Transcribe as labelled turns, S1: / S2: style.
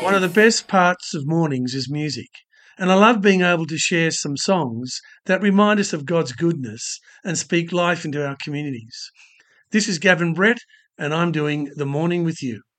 S1: One of the best parts of mornings is music, and I love being able to share some songs that remind us of God's goodness and speak life into our communities. This is Gavin Brett, and I'm doing The Morning with You.